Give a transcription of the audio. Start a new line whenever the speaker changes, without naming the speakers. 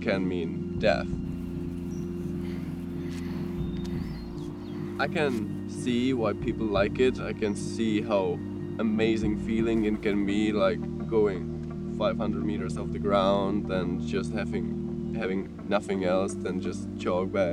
can mean death. I can see why people like it. I can see how amazing feeling it can be, like going 500 meters off the ground and just having nothing else than just chalk back.